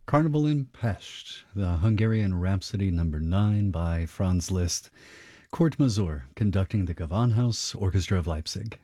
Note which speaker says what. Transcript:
Speaker 1: Carnival in Pest, the Hungarian Rhapsody Number 9 by Franz Liszt. Kurt Mazur conducting the Gewandhaus Orchestra of Leipzig.